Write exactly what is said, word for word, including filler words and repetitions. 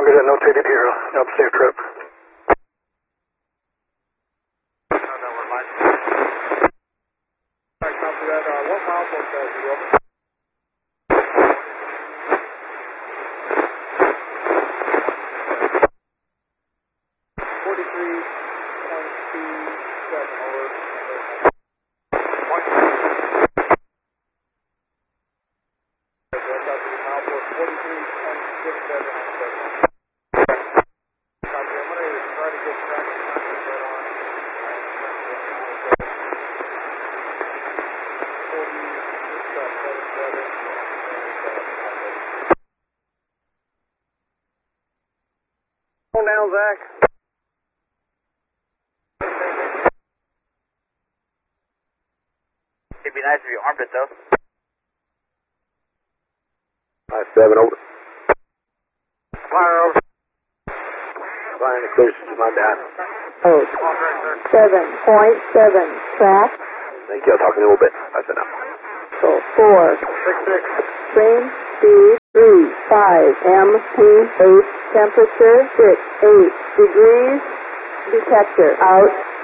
longer than notated here. Have a safe trip. Now, Zach. It'd be nice if you armed it, though. five seven, over. Fire over. Flying the clear to my dad. Oh, seven point seven, track. Thank you, I'll talk in a little bit. I said no. So four. Six, six. Train speed three, five, M P eight, temperature six, eight degrees, detector out.